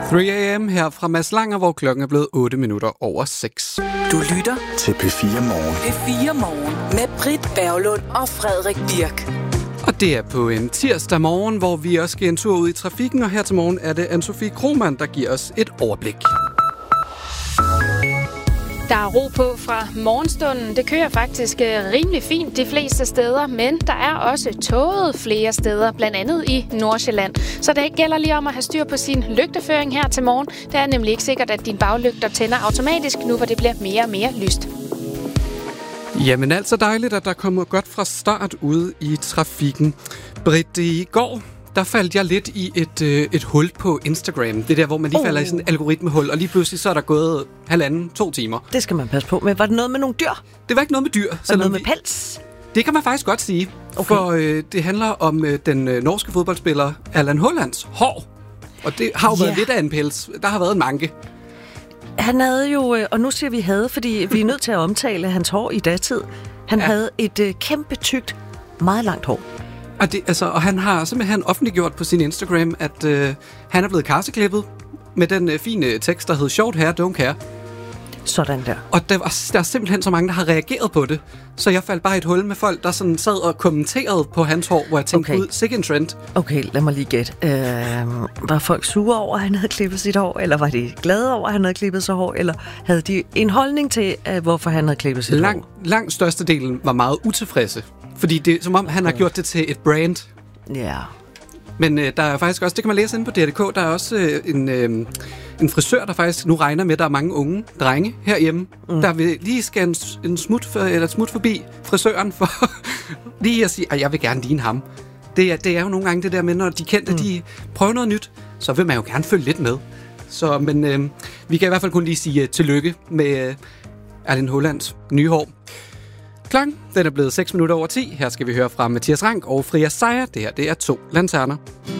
3am her fra Mads Langer, hvor klokken er blevet 8 minutter over 6. Du lytter til P4 Morgen. P4 Morgen med Britt Berglund og Frederik Birk. Og det er på en tirsdag morgen, hvor vi også skal en tur ud i trafikken, og her til morgen er det Anne-Sophie Krohmann, der giver os et overblik. Der er ro på fra morgenstunden. Det kører faktisk rimelig fint de fleste steder, men der er også tåget flere steder, blandt andet i Nordsjælland. Så det gælder lige om at have styr på sin lygteføring her til morgen. Det er nemlig ikke sikkert, at din baglygter tænder automatisk nu, hvor det bliver mere og mere lyst. Jamen altså dejligt, at der kommer godt fra start ude i trafikken. Britt, i går der faldt jeg lidt i et hul på Instagram. Det der, hvor man lige falder i sådan et algoritmehul, og lige pludselig så er der gået 1,5-2 timer. Det skal man passe på med. Var det noget med nogle dyr? Det var ikke noget med dyr. Var det noget med pels? Det kan man faktisk godt sige. Okay. For det handler om den norske fodboldspiller Erling Haalands hår. Og det har jo været lidt af en pels. Der har været en manke. Han havde jo, og nu siger vi havde, fordi vi er nødt til at omtale hans hår i datid. Han havde et kæmpe tykt, meget langt hår. Og han har simpelthen offentliggjort på sin Instagram, at han er blevet karseklippet med den fine tekst, der hed Short hair, don't care. Sådan der. Og der er simpelthen så mange, der har reageret på det. Så jeg faldt bare i et hul med folk, der sådan sad og kommenterede på hans hår, hvor jeg tænkte ud, sikke en trend. Okay, lad mig lige gætte. Var folk sure over, at han havde klippet sit hår? Eller var de glade over, at han havde klippet sit hår? Eller havde de en holdning til, hvorfor han havde klippet sit hår? Langt størstedelen var meget utilfredse. Fordi det er som om, han har gjort det til et brand. Ja. Men der er faktisk også, det kan man læse inde på DRDK, der er også en frisør, der faktisk nu regner med, at der er mange unge drenge herhjemme, der vil lige skal en smut forbi frisøren for lige at sige, at jeg vil gerne ligne ham. Det er jo nogle gange det der med, når de kendte, de prøver noget nyt, så vil man jo gerne følge lidt med. Så, men vi kan i hvert fald kun lige sige tillykke med Erling Haalands nye hår. Klokken, den er blevet 6 minutter over 10. Her skal vi høre fra Mathias Rank og Fria Sejer. Det her, det er 2 lanterner.